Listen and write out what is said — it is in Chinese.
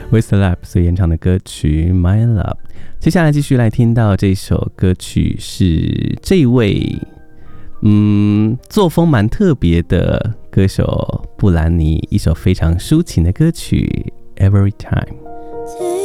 Westlife 所演唱的歌曲 My Love。 接下来继续来听到这首歌曲是这位作风蛮特别的歌手布兰妮一首非常抒情的歌曲 Every Time。